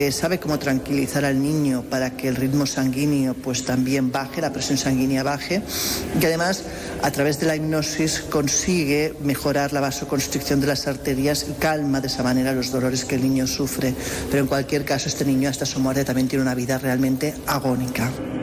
Sabe cómo tranquilizar al niño para que el ritmo sanguíneo pues también baje, la presión sanguínea baje, y además a través de la hipnosis consigue mejorar la vasoconstricción de las arterias y calma de esa manera los dolores que el niño sufre. Pero en cualquier caso este niño hasta su muerte también tiene una vida realmente agónica.